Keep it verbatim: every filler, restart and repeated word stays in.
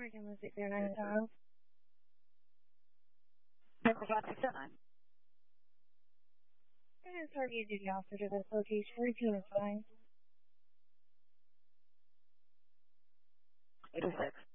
American was six zero nine Charles. Pepper five six seven nine. And target duty officer to this location. Routine is fine. eight oh six.